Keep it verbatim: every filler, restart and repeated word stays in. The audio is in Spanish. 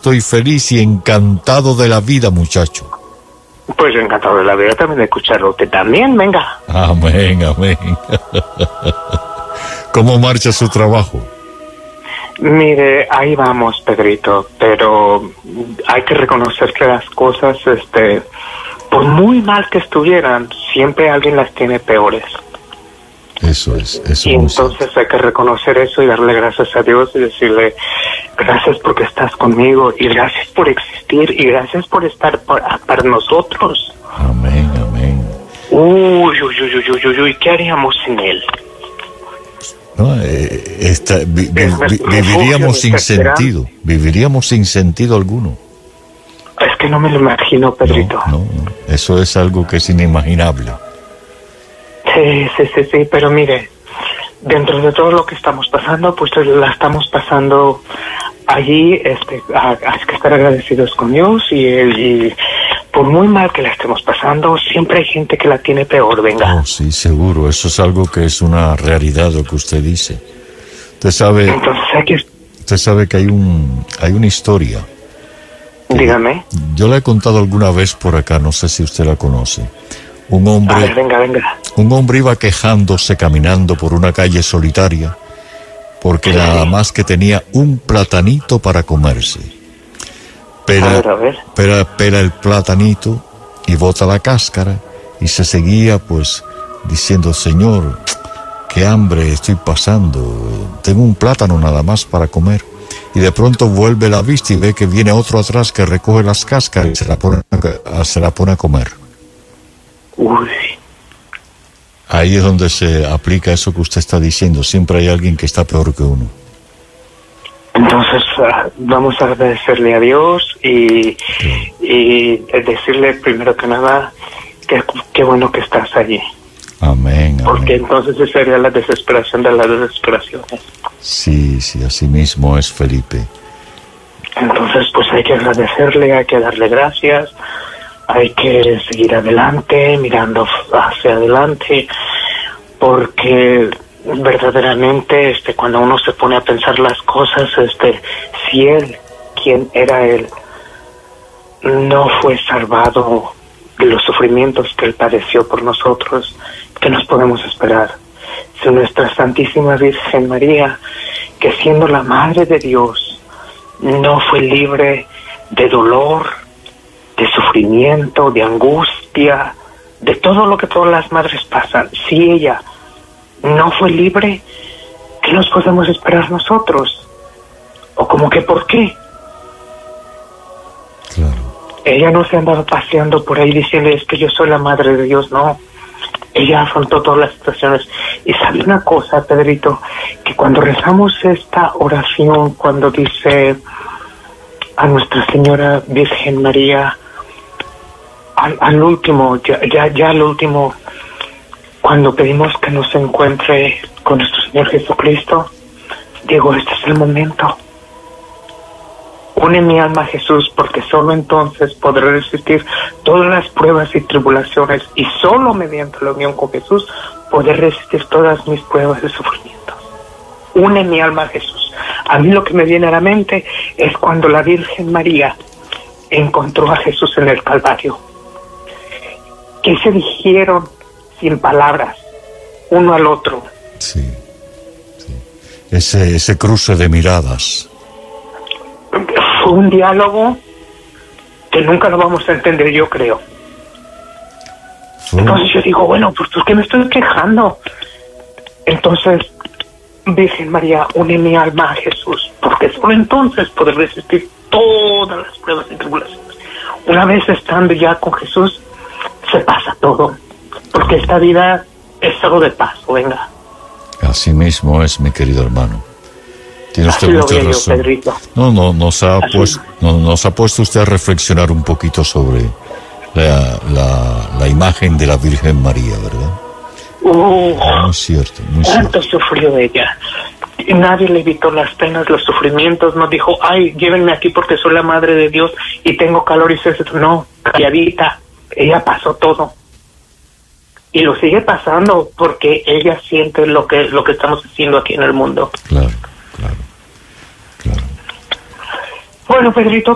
estoy feliz y encantado de la vida, muchacho. Pues encantado de la vida también de escucharlo. Usted también, venga. Amén, amén. ¿Cómo marcha su trabajo? Mire, ahí vamos, Pedrito, pero hay que reconocer que las cosas, este, por muy mal que estuvieran, siempre alguien las tiene peores. Eso es, eso y es. Entonces hay que reconocer eso y darle gracias a Dios y decirle gracias porque estás conmigo y gracias por existir y gracias por estar para, para nosotros. Amén, amén. Uy, uy, uy, uy, uy, uy, ¿qué haríamos sin él? No, eh, esta, vi, vi, vi, viviríamos sin sentido, viviríamos sin sentido alguno. Es que no me lo imagino, Pedrito. No, no, no. Eso es algo que es inimaginable. Sí, sí, sí, sí, pero mire, dentro de todo lo que estamos pasando, pues la estamos pasando allí, este, hay que estar agradecidos con Dios y, y por muy mal que la estemos pasando, siempre hay gente que la tiene peor, venga. Oh, sí, seguro, eso es algo que es una realidad lo que usted dice. Usted sabe, Entonces hay que... usted sabe que hay un, hay una historia. Dígame. Yo la he contado alguna vez por acá, no sé si usted la conoce. Un hombre, A ver, venga, venga. Un hombre iba quejándose caminando por una calle solitaria porque sí. Nada más que tenía un platanito para comerse. Pela, a ver, a ver. Pela, pela el platanito y bota la cáscara y se seguía pues diciendo, Señor, qué hambre estoy pasando, tengo un plátano nada más para comer. Y de pronto vuelve la vista y ve que viene otro atrás que recoge las cáscaras y se la pone a, se la pone a comer. Uy. Ahí es donde se aplica eso que usted está diciendo. Siempre hay alguien que está peor que uno. Entonces uh, vamos a agradecerle a Dios y, sí. y decirle primero que nada que qué bueno que estás allí. Amén, amén. Porque entonces esa sería la desesperación de las desesperaciones. Sí, sí, así mismo es, Felipe. Entonces pues hay que agradecerle, hay que darle gracias. Hay que seguir adelante, mirando hacia adelante, porque verdaderamente este, cuando uno se pone a pensar las cosas, este, si él, quien era él, no fue salvado de los sufrimientos que él padeció por nosotros, ¿qué nos podemos esperar? Si nuestra Santísima Virgen María, que siendo la Madre de Dios, no fue libre de dolor, de sufrimiento, de angustia, de todo lo que todas las madres pasan. Si ella no fue libre, ¿qué nos podemos esperar nosotros? ¿O como que por qué? Claro. Ella no se andaba paseando por ahí diciendo es que yo soy la Madre de Dios, no. Ella afrontó todas las situaciones. Y sabe una cosa, Pedrito, que cuando rezamos esta oración, cuando dice a Nuestra Señora Virgen María, Al, al último, ya, ya, ya al último, cuando pedimos que nos encuentre con nuestro Señor Jesucristo, digo, este es el momento. Une mi alma a Jesús, porque solo entonces podré resistir todas las pruebas y tribulaciones, y solo mediante la unión con Jesús podré resistir todas mis pruebas y sufrimientos. Une mi alma a Jesús. A mí lo que me viene a la mente es cuando la Virgen María encontró a Jesús en el Calvario. Que se dijeron sin palabras, uno al otro. Sí, sí. Ese, ese cruce de miradas. Fue un diálogo que nunca lo vamos a entender, yo creo. Fue... Entonces yo digo, bueno, pues ¿por qué me estoy quejando? Entonces, Virgen María, une mi alma a Jesús, porque solo entonces podré resistir todas las pruebas y tribulaciones. Una vez estando ya con Jesús, se pasa todo, porque esta vida es algo de paso, venga. Así mismo es, mi querido hermano. Tiene usted Así mucha yo, razón. Pedrito. No, no, nos ha, pues, no, nos ha puesto usted a reflexionar un poquito sobre la, la, la imagen de la Virgen María, ¿verdad? Uh, muy cierto, muy ¿Cuánto cierto. sufrió ella? Y nadie le evitó las penas, los sufrimientos, no dijo, ay, llévenme aquí porque soy la Madre de Dios y tengo calor y sed. No, calladita. Ella pasó todo y lo sigue pasando porque ella siente lo que lo que estamos haciendo aquí en el mundo. Claro, claro, claro. Bueno, Pedrito,